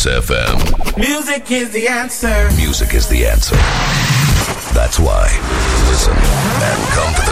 Kiss FM. Music is the answer. Music is the answer. That's why. Listen and come to